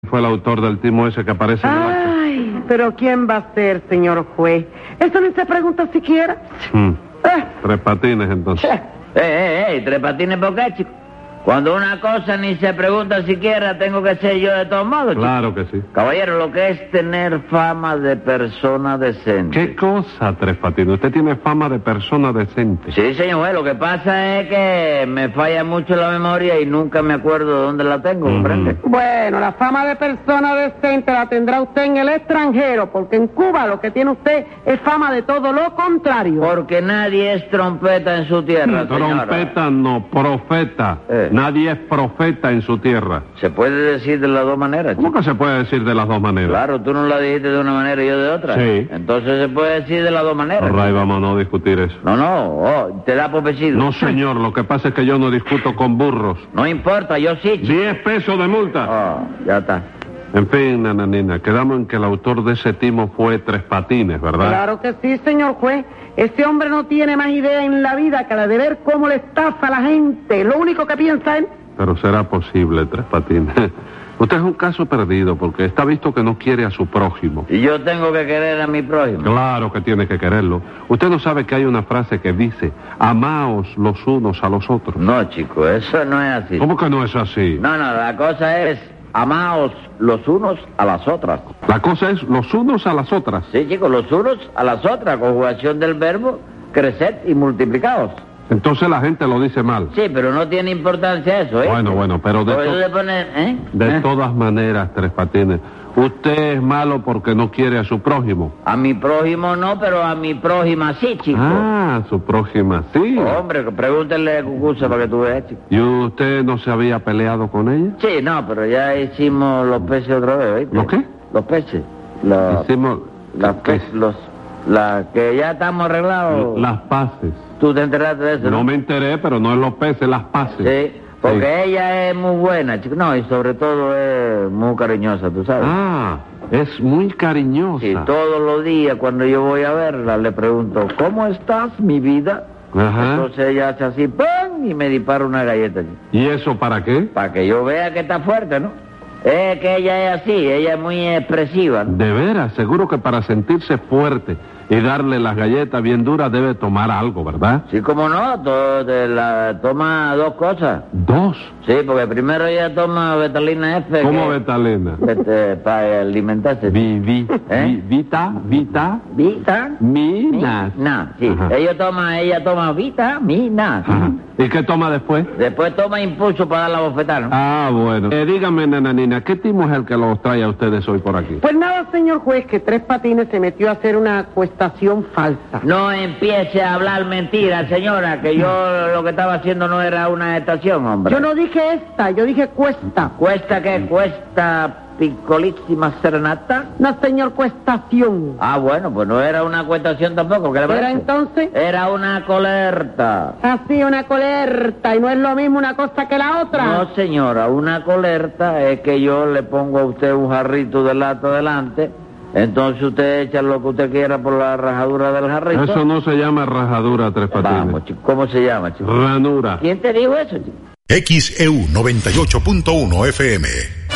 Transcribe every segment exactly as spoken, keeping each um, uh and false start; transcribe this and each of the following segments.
fue el autor del timo ese que aparece en el acta. Ay, pero ¿quién va a ser, señor juez? Eso ni se pregunta siquiera. Hmm. Eh. Tres Patines, entonces. ¡Eh, eh, eh! ¿Tres Patines por qué, chico? Cuando una cosa ni se pregunta siquiera, tengo que ser yo de todos modos, chico. Claro que sí. Caballero, lo que es tener fama de persona decente. ¿Qué cosa, Tres Patines? Usted tiene fama de persona decente. Sí, señor juez, lo que pasa es que me falla mucho la memoria y nunca me acuerdo de dónde la tengo, ¿comprende? Mm. Bueno, la fama de persona decente la tendrá usted en el extranjero, porque en Cuba lo que tiene usted es fama de todo lo contrario. Porque nadie es trompeta en su tierra, señora. Trompeta no, profeta. Eh. Nadie es profeta en su tierra. Se puede decir de las dos maneras, chico. ¿Cómo que se puede decir de las dos maneras? Claro, tú no la dijiste de una manera y yo de otra. Sí. Entonces se puede decir de las dos maneras. Ray, vamos a no discutir eso. No, no, oh, te da por vencido. No, señor, lo que pasa es que yo no discuto con burros. No importa, yo sí, chico. Diez pesos de multa. Oh, ya está. En fin, nananina, quedamos en que el autor de ese timo fue Tres Patines, ¿verdad? Claro que sí, señor juez. Ese hombre no tiene más idea en la vida que la de ver cómo le estafa a la gente. Lo único que piensa es... Pero será posible, Tres Patines. Usted es un caso perdido porque está visto que no quiere a su prójimo. Y yo tengo que querer a mi prójimo. Claro que tiene que quererlo. Usted no sabe que hay una frase que dice, amaos los unos a los otros. No, chico, eso no es así. ¿Cómo que no es así? No, no, la cosa es amaos los unos a las otras. La cosa es los unos a las otras. Sí, chicos, los unos a las otras, conjugación del verbo creced y multiplicaos. Entonces la gente lo dice mal. Sí, pero no tiene importancia eso, ¿eh? Bueno, bueno, pero de, Por eso to- se pone, ¿eh? de ¿Eh? todas maneras, Tres Patines, usted es malo porque no quiere a su prójimo. A mi prójimo no, pero a mi prójima sí, chico. Ah, su prójima, sí. Hombre, pregúntele a Cucuza para que tú veas, chico. ¿Y usted no se había peleado con ella? Sí, no, pero ya hicimos los peces otra vez, ¿oíste? ¿Los qué? Los peces. Los, Hicimos las ¿qué? pe- los, la, que ya estamos arreglados. Las paces. ¿Tú te enteraste de eso, No no? me enteré, pero no en los peces, las paces. Sí, porque Sí. ella es muy buena, chico. No, y sobre todo es muy cariñosa, tú sabes. Ah, es muy cariñosa. Sí, todos los días cuando yo voy a verla le pregunto, ¿cómo estás, mi vida? Ajá. Entonces ella hace así, ¡pum! Y me dispara una galleta, chico. ¿Y eso para qué? Para que yo vea que está fuerte, ¿no? Es que ella es así, ella es muy expresiva, ¿no? De veras, seguro que para sentirse fuerte y darle las galletas bien duras debe tomar algo, ¿verdad? Sí, como no, to- de la, toma dos cosas. Dos. Sí, porque primero ella toma Betalina F. ¿Cómo que- Betalina? Este, para alimentarse. Vi, vi, ¿Eh? vi- vita, vita, ¿Vita? minas. No, sí. Ajá. Ella toma, ella toma vitamina. Ajá. ¿Y qué toma después? Después toma impulso para dar la bofetada, ¿no? Ah, bueno. Eh, dígame, nananina, ¿qué timo es el que los trae a ustedes hoy por aquí? Pues nada, señor juez, que Tres Patines se metió a hacer una acuestación falsa. No empiece a hablar mentiras, señora, que yo lo que estaba haciendo no era una estación, hombre. Yo no dije esta, yo dije cuesta. ¿Cuesta qué? ¿Cuesta piccolísima serenata? No, señor, cuestación. Ah, bueno, pues no era una cuestación tampoco, ¿qué le ¿Era parece? entonces? Era una colerta. Así, una colerta, y no es lo mismo una cosa que la otra. No, señora, una colerta es que yo le pongo a usted un jarrito de lata delante, entonces usted echa lo que usted quiera por la rajadura del jarrito. Eso no se llama rajadura, Tres Patines. Vamos, chico, ¿cómo se llama, chico? Ranura. ¿Quién te dijo eso, chico? X E U noventa y ocho punto uno F M.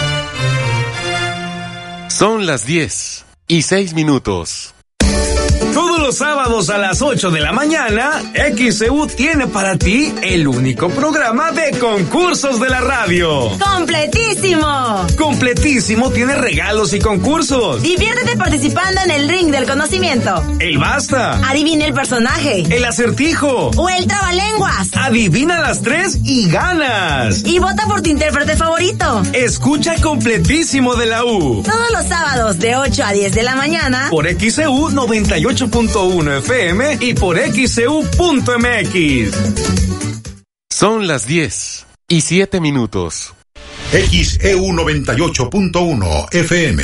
Son las diez y seis minutos. Todos los sábados a las ocho de la mañana, X E U tiene para ti el único programa de concursos de la radio. ¡Completísimo! Completísimo tiene regalos y concursos. Diviértete participando en el ring del conocimiento. El basta, Adivina el personaje. el acertijo. O el trabalenguas. Adivina las tres y ganas. Y vota por tu intérprete favorito. Escucha Completísimo de la U. Todos los sábados de ocho a diez de la mañana. Por X E U noventa y ocho punto uno F M y por X E U punto M X. Son las diez y siete minutos. X E U noventa y ocho punto uno F M.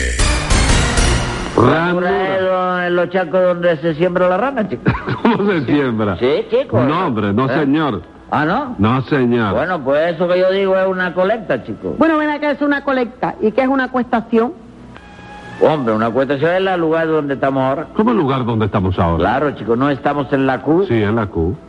Ranura es lo- en los chacos donde se siembra la rana, chico. ¿Cómo se siembra? Sí, chico. No, hombre, no, ¿Eh? señor. Ah, ¿no? No, señor. Bueno, pues eso que yo digo es una colecta, chico. Bueno, ven acá, es una colecta. ¿Y qué es una acuestación? Hombre, una cuestación es el lugar donde estamos ahora. ¿Cómo el lugar donde estamos ahora? Claro, chico, no estamos en la Q. Sí, en la Q.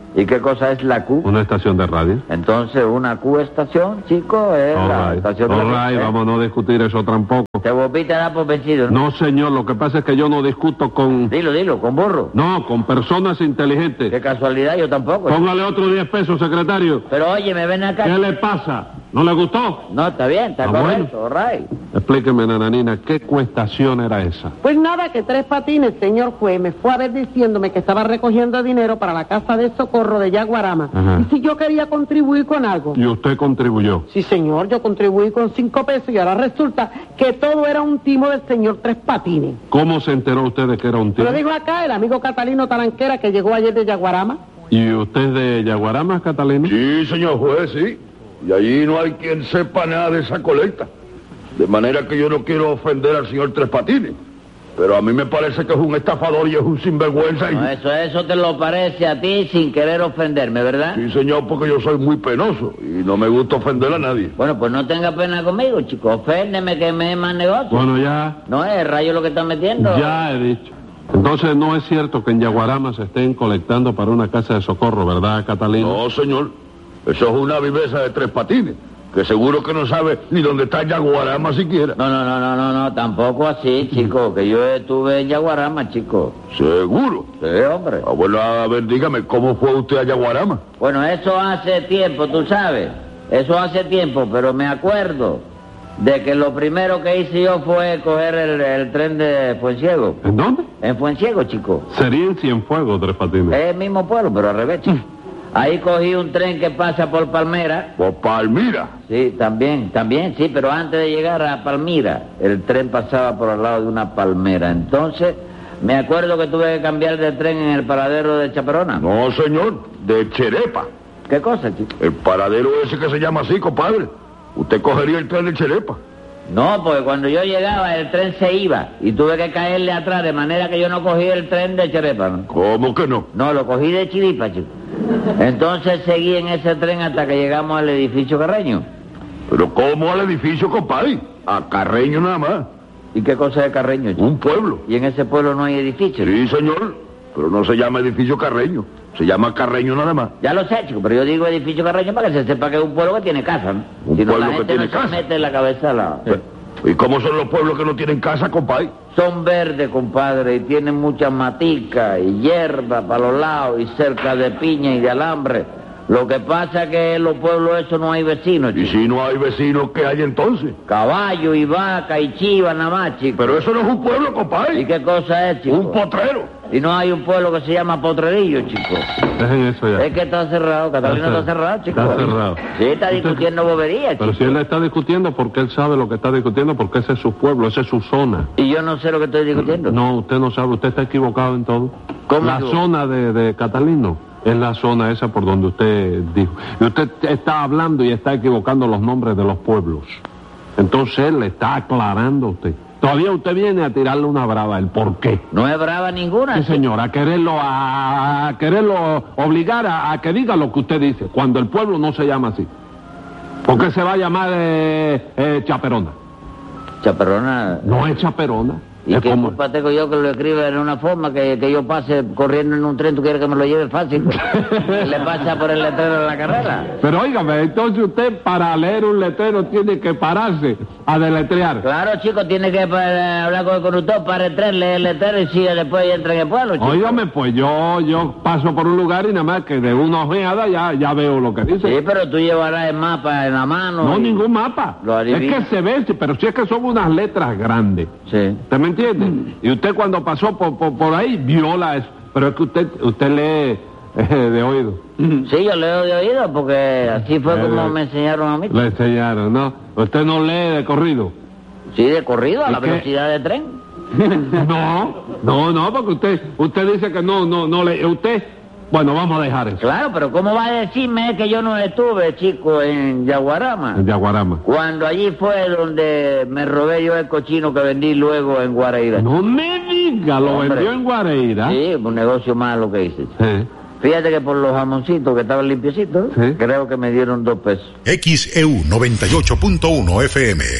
¿Y qué cosa es la Q? Una estación de radio. Entonces, una Q-estación, chico, es All la right. estación All de la right, ¿eh? vamos a no discutir eso tampoco. Te volviste a dar por vencido, ¿no? No, señor, lo que pasa es que yo no discuto con... Dilo, dilo, con burro. No, con personas inteligentes. Qué casualidad, yo tampoco. Póngale otro diez pesos, secretario. Pero oye, me ven acá. ¿Qué le pasa? ¿No le gustó? No, está bien, está Ah, correcto, all right. Explíqueme, nananina, ¿qué cuestación era esa? Pues nada, que Tres Patines, señor juez, me fue a ver diciéndome que estaba recogiendo dinero para la casa de socorro de Yaguarama. Ajá. Y si yo quería contribuir con algo. Y usted contribuyó. Sí, señor, yo contribuí con cinco pesos y ahora resulta que todo era un timo del señor Tres Patines. ¿Cómo se enteró usted de que era un tío? Lo dijo acá el amigo Catalino Talanquera que llegó ayer de Yaguarama. ¿Y usted de Yaguarama, Catalino? Sí, señor juez, sí. Y allí no hay quien sepa nada de esa colecta. De manera que yo no quiero ofender al señor Tres Patines. Pero a mí me parece que es un estafador y es un sinvergüenza. Y... No, eso, eso te lo parece a ti sin querer ofenderme, ¿verdad? Sí, señor, porque yo soy muy penoso y no me gusta ofender a nadie. Bueno, pues no tenga pena conmigo, chico. Oféndeme que me es más negocio. Bueno, ya, No es rayo lo que están metiendo. ya he dicho. Entonces no es cierto que en Yaguarama se estén colectando para una casa de socorro, ¿verdad, Catalino? No, señor. Eso es una viveza de Tres Patines, que seguro que no sabe ni dónde está Yaguarama siquiera. No, no, no, no, no, no, tampoco así, chico, que yo estuve en Yaguarama, chico. ¿Seguro? Sí, hombre. Ah, bueno, a ver, dígame, ¿cómo fue usted a Yaguarama? Bueno, eso hace tiempo, tú sabes. Eso hace tiempo, pero me acuerdo de que lo primero que hice yo fue coger el, el tren de Fuenciego. ¿En dónde? En Fuenciego, chico. Sería en Cienfuegos, Tres Patines. Es el mismo pueblo, pero al revés, chico. Ahí cogí un tren que pasa por Palmera. Por Palmira. Sí, también, también, sí, pero antes de llegar a Palmira, el tren pasaba por al lado de una palmera. Entonces, me acuerdo que tuve que cambiar de tren en el paradero de Chaperona. No, señor, de Cherepa. ¿Qué cosa, chico? El paradero ese que se llama así, compadre. Usted cogería el tren de Cherepa. No, porque cuando yo llegaba el tren se iba y tuve que caerle atrás, de manera que yo no cogí el tren de Cherepa, ¿no? ¿Cómo que no? No, lo cogí de Chiripa, chico. Entonces seguí en ese tren hasta que llegamos al edificio Carreño. ¿Pero cómo al edificio, compadre? A Carreño nada más. ¿Y qué cosa es Carreño, chico? Un pueblo. Y en ese pueblo no hay edificios. Sí, señor. Pero no se llama edificio Carreño. Se llama Carreño nada más. Ya lo sé, chico, pero yo digo edificio Carreño para que se sepa que es un pueblo que tiene casa, ¿no? Un Si no, pueblo la que gente tiene no casa. se mete en la cabeza la... ¿Y cómo son los pueblos que no tienen casa, compadre? Son verdes, compadre, y tienen muchas maticas y hierba para los lados y cerca de piña y de alambre. Lo que pasa es que en los pueblos esos no hay vecinos, Y chico. si no hay vecinos, ¿qué hay entonces? Caballo y vaca y chiva nada más, chico. Pero eso no es un pueblo, compadre. ¿Y qué cosa es, chico? Un potrero. Y no hay un pueblo que se llama Potrerillo, chico. Dejen eso ya. Es que está cerrado, Catalina Está está, cer- cerrado, chico. está cerrado. Sí, está Usted- discutiendo boberías, Pero chico. si él está discutiendo, porque él sabe lo que está discutiendo, porque ese es su pueblo, esa es su zona. Y yo no sé lo que estoy discutiendo. No, usted no sabe, usted está equivocado en todo. ¿Cómo La yo? zona de, de Catalino es la zona esa por donde usted dijo. Y usted está hablando y está equivocando los nombres de los pueblos. Entonces él le está aclarando a usted. Todavía usted viene a tirarle una brava, ¿el por qué? No es brava ninguna. Sí, señor, a quererlo, a, a quererlo obligar a, a que diga lo que usted dice, cuando el pueblo no se llama así. ¿Por qué se va a llamar eh, eh, Chaperona? Chaperona. No es Chaperona. ¿Y es qué como... culpa tengo yo que lo escriba en una forma que, que yo pase corriendo en un tren? ¿Tú quieres que me lo lleve fácil? Le pasa por el letrero de la carrera. Pero óigame, entonces usted para leer un letrero tiene que pararse a deletrear. Claro, chico, tiene que eh, hablar con el conductor para el tren, leer el letrero y sigue después y entra en el pueblo, chico. Óigame, pues yo yo paso por un lugar y nada más que de una ojeada ya, ya veo lo que dice. Sí, pero tú llevarás el mapa en la mano. No, y- ningún mapa. Lo Es adivina. que se ve, pero si es que son unas letras grandes. Sí. ¿Usted me entiende? Y usted cuando pasó por, por, por ahí viola eso. Pero es que usted usted lee eh, de oído. Sí, yo leo de oído porque así fue Eh, como eh. me enseñaron a mí. Le enseñaron, ¿no? Usted no lee de corrido. Sí, de corrido, a ¿Y la qué? velocidad de tren. No, no, no, porque usted usted dice que no, no, no lee. Usted, bueno, vamos a dejar eso. Claro, pero ¿cómo va a decirme que yo no estuve, chico, en Yaguarama? En Yaguarama. Cuando allí fue donde me robé yo el cochino que vendí luego en Guareira. No me diga, lo Hombre. vendió en Guareira. Sí, un negocio malo que hice. Sí. Fíjate que por los jamoncitos que estaban limpiecitos, Sí. creo que me dieron dos pesos. X E U noventa y ocho punto uno F M.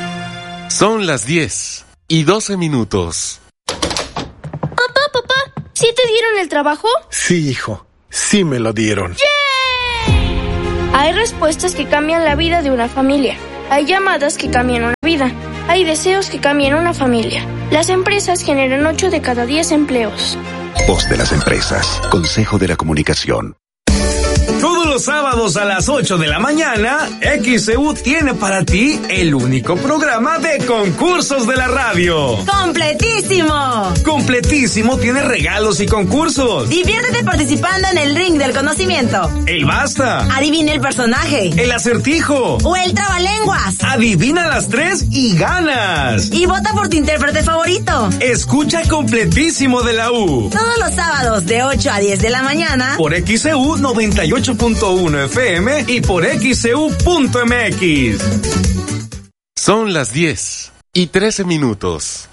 Son las diez y doce minutos. Papá, papá, ¿Sí te dieron el trabajo? Sí, hijo. Sí me lo dieron. ¡Yay! Hay respuestas que cambian la vida de una familia. Hay llamadas que cambian una vida. Hay deseos que cambian una familia. Las empresas generan ocho de cada diez empleos. Voz de las empresas. Consejo de la Comunicación. Todos los sábados a las ocho de la mañana, X C U tiene para ti el único programa de concursos de la radio. ¡Completísimo! Completísimo tiene regalos y concursos. Diviértete participando en el ring del conocimiento. El basta. Adivina el personaje. El acertijo. O el trabalenguas. Adivina las tres y ganas. Y vota por tu intérprete favorito. Escucha Completísimo de la U. Todos los sábados de ocho a diez de la mañana. Por X C U noventa y ocho punto uno F M y por X C U punto M X. Son las diez y trece minutos.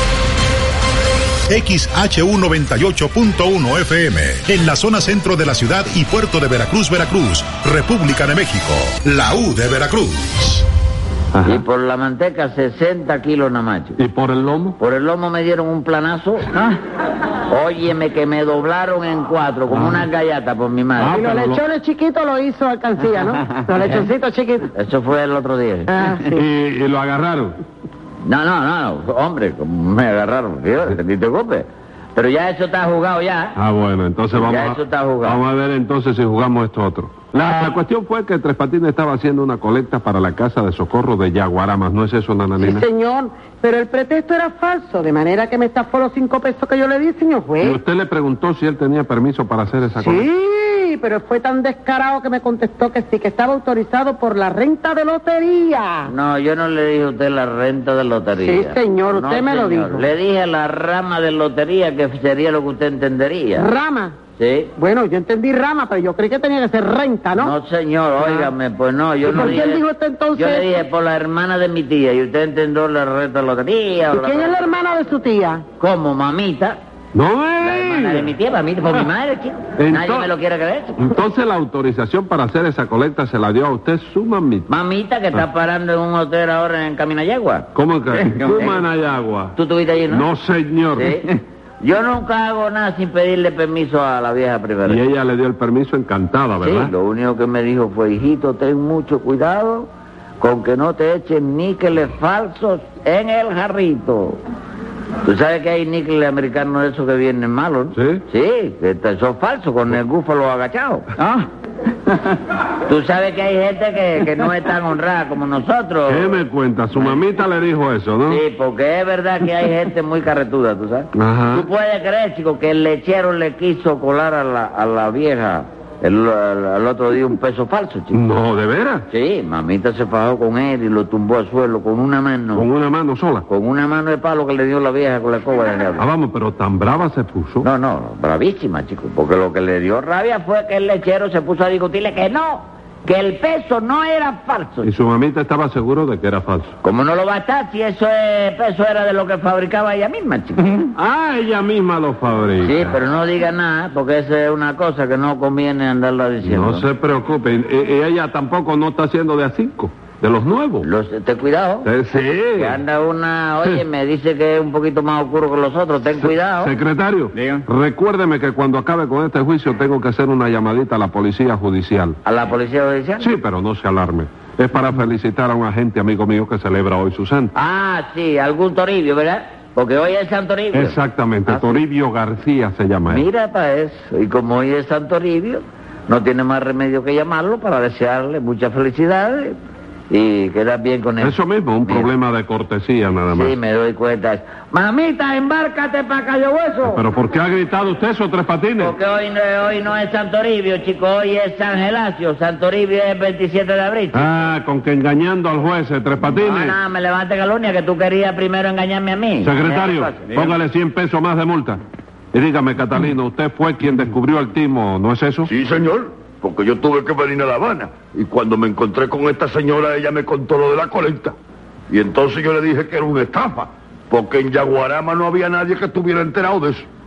X H U noventa y ocho punto uno F M, en la zona centro de la ciudad y puerto de Veracruz, Veracruz, República de México, la U de Veracruz. Ajá. Y por la manteca, sesenta kilos nada más. ¿Y por el lomo? Por el lomo me dieron un planazo. ¿Ah? Óyeme, que me doblaron en cuatro, como ah. una gallata por mi madre. Ah, y los lechones lo... chiquitos lo hizo alcancía, ¿no? Los lechoncitos chiquitos. Eso fue el otro día. Ah, sí. ¿Y, y lo agarraron? No, no, no, hombre, me agarraron, fíjate, ni te preocupes. Pero ya eso está jugado ya. Ah, bueno, entonces vamos, ya eso está jugado. Vamos a ver entonces si jugamos esto otro. La, la cuestión fue que Tres Patines estaba haciendo una colecta para la casa de socorro de Yaguaramas, ¿no es eso, Nananina? Sí, señor, pero el pretexto era falso, de manera que me estafó los cinco pesos que yo le di, señor juez. ¿Y usted le preguntó si él tenía permiso para hacer esa colecta? Sí, pero fue tan descarado que me contestó que sí, que estaba autorizado por la renta de lotería. No, yo no le dije a usted la renta de lotería. Sí, señor, usted no, me señor. lo dijo. Le dije la rama de lotería, que sería lo que usted entendería. ¿Rama? Sí. Bueno, yo entendí rama, pero yo creí que tenía que ser renta, ¿no? No, señor, óigame, pues no, yo ¿Y no por dije... quién dijo usted entonces? Yo le dije por la hermana de mi tía, y usted entendió la renta de lotería. ¿Y quién es la hermana de su tía? ¿Cómo, mamita? No, eh. La hermana de mi tía, mamita, por mi madre, chico. Entonces, nadie me lo quiere creer. Entonces la autorización para hacer esa colecta se la dio a usted su mamita. Mamita, que ah. está parando en un hotel ahora en Caminayagua. ¿Cómo que? Caminayagua. ¿Tú estuviste allí, no? No, señor. ¿Sí? Yo nunca hago nada sin pedirle permiso a la vieja primero. Y ella le dio el permiso encantada, ¿verdad? Sí, lo único que me dijo fue, hijito, ten mucho cuidado con que no te echen níqueles falsos en el jarrito. Tú sabes que hay níqueles americanos de esos que vienen malos, ¿no? Sí. Sí, que son falsos, con el búfalo agachado. ¿Ah? Tú sabes que hay gente que, que no es tan honrada como nosotros. ¿Qué me cuenta? Su mamita le dijo eso, ¿no? Sí, porque es verdad que hay gente muy carretuda, ¿tú sabes? Ajá. Tú puedes creer, chico, que el lechero le quiso colar a la, a la vieja el, el, el otro día un peso falso, chico. No, ¿de veras? Sí, mamita se fajó con él y lo tumbó al suelo con una mano. ¿Con una mano sola? Con una mano de palo que le dio la vieja con la escoba de diablo. Ah, vamos, pero tan brava se puso. No, no, bravísima, chico, porque lo que le dio rabia fue que el lechero se puso a discutirle que no, que el peso no era falso. ¿Y su mamita estaba seguro de que era falso? ¿Cómo no lo va a estar si eso es, peso era de lo que fabricaba ella misma, chico? Ah, ella misma lo fabrica. Sí, pero no diga nada, porque esa es una cosa que no conviene andarla diciendo. No se preocupe, y, y ella tampoco no está haciendo de a cinco, de los nuevos. Los, ten cuidado. Sí. sí. Que anda una, oye, me dice que es un poquito más oscuro que los otros, ten cuidado. Secretario, Diga. Recuérdeme que cuando acabe con este juicio tengo que hacer una llamadita a la policía judicial. ¿A la policía judicial? Sí, pero no se alarme. Es para felicitar a un agente amigo mío que celebra hoy su santo. Ah, sí, algún Toribio, ¿verdad? Porque hoy es San Toribio. Exactamente, ¿Ah, Toribio sí? García se llama él. Mira para eso, y como hoy es San Toribio, no tiene más remedio que llamarlo para desearle muchas felicidades y quedar bien con él. Eso mismo, un Mira. problema de cortesía nada más. Sí, me doy cuenta. Mamita, embárcate para Cayo Hueso. ¿Pero por qué ha gritado usted esos Tres Patines? Porque hoy no, hoy no es San Toribio, chico, hoy es San Gelacio. San Toribio es el veintisiete de abril. Chico. Ah, con que engañando al juez, Tres Patines. No, no, me levante calumnia, que tú querías primero engañarme a mí. Secretario, póngale cien pesos más de multa. Y dígame, Catalino, ¿usted fue quien descubrió el timo, no es eso? Sí, señor. Porque yo tuve que venir a La Habana. Y cuando me encontré con esta señora, ella me contó lo de la colecta. Y entonces yo le dije que era una estafa. Porque en Yaguarama no había nadie que estuviera enterado de eso.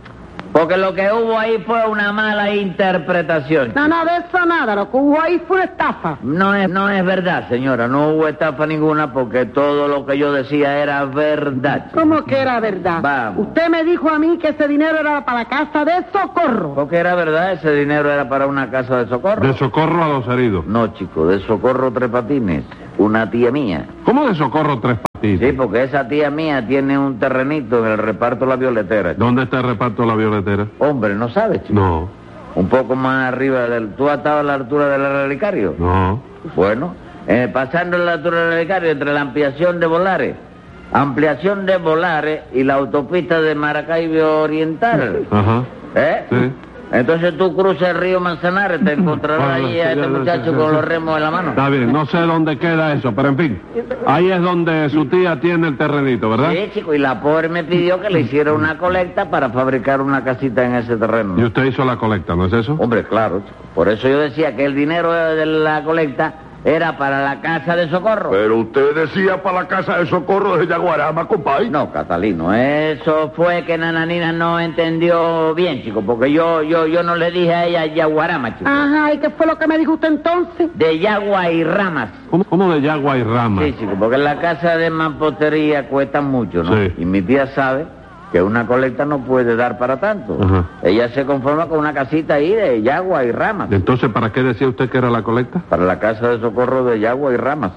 Porque lo que hubo ahí fue una mala interpretación. No, no, de eso nada. Lo que hubo ahí fue una estafa. No es, no es verdad, señora. No hubo estafa ninguna porque todo lo que yo decía era verdad. ¿Cómo que era verdad? Vamos. Usted me dijo a mí que ese dinero era para la casa de socorro. Porque era verdad, ese dinero era para una casa de socorro. De socorro a los heridos. No, chico, de socorro Tres Patines. Una tía mía. ¿Cómo de socorro Tres Patines? Sí, porque esa tía mía tiene un terrenito en el reparto La Violetera. ¿Dónde está el reparto La Violetera? Hombre, ¿no sabes, chico? No. Un poco más arriba del... ¿Tú has estado a la altura del relicario? No. Bueno, eh, pasando la altura del relicario entre la ampliación de Volares, ampliación de Volares y la autopista de Maracaibo Oriental. Ajá. ¿Eh? Sí. Entonces tú cruzas el río Manzanares, te encontrarás Ah, ahí a sí, este ya, muchacho sí, sí, con sí. los remos en la mano. Está bien, no sé dónde queda eso, pero en fin. Ahí es donde su tía tiene el terrenito, ¿verdad? Sí, chico, y la pobre me pidió que le hiciera una colecta para fabricar una casita en ese terreno. Y usted hizo la colecta, ¿no es eso? Hombre, claro, chico. Por eso yo decía que el dinero de la colecta era para la casa de socorro. Pero usted decía para la casa de socorro de Yaguarama, compadre. No, Catalino, eso fue que Nananina no entendió bien, chico, porque yo yo yo no le dije a ella Yaguarama, chico. Ajá, ¿y qué fue lo que me dijo usted entonces? De Yagua y Ramas. ¿Cómo, cómo de Yagua y Rama? Sí, chico, porque la casa de mampostería cuesta mucho, ¿no? Sí. Y mi tía sabe que una colecta no puede dar para tanto. Ajá. Ella se conforma con una casita ahí de Yagua y Ramas. Entonces, ¿para qué decía usted que era la colecta? Para la casa de socorro de Yagua y Ramas.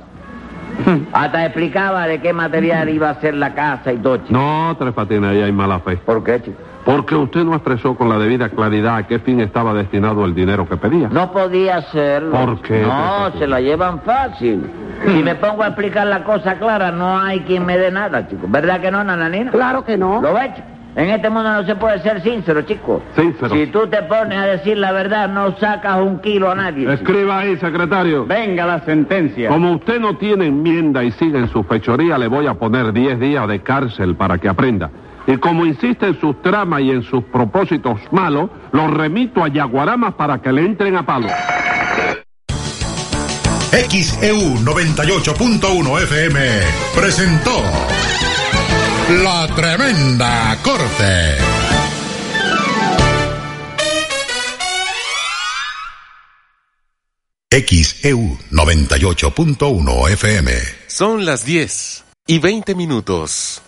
Hasta explicaba de qué material iba a ser la casa y todo, chico. No, Tres Patines, ahí hay mala fe. ¿Por qué, chico? Porque usted no expresó con la debida claridad a qué fin estaba destinado el dinero que pedía. No podía hacerlo. ¿Por qué? No, se la llevan fácil. Si me pongo a explicar la cosa clara, no hay quien me dé nada, chico. ¿Verdad que no, Nananina? Claro que no. ¿Lo ves, chico? En este mundo no se puede ser sincero, chico. Sincero. Si tú te pones a decir la verdad, no sacas un kilo a nadie, chico. Escriba ahí, secretario. Venga la sentencia. Como usted no tiene enmienda y sigue en su fechoría, le voy a poner diez días de cárcel para que aprenda. Y como insiste en sus tramas y en sus propósitos malos, lo remito a Yaguaramas para que le entren a palo. X E U noventa y ocho punto uno F M presentó La Tremenda Corte. X E U noventa y ocho punto uno F M. Son las diez y veinte minutos.